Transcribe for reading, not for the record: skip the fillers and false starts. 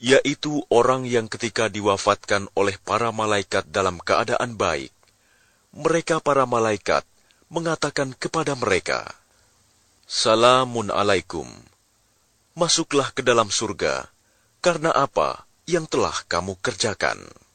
yaitu orang yang ketika diwafatkan oleh para malaikat dalam keadaan baik, mereka para malaikat mengatakan kepada mereka, "Salamun alaikum, masuklah ke dalam surga, karena apa yang telah kamu kerjakan."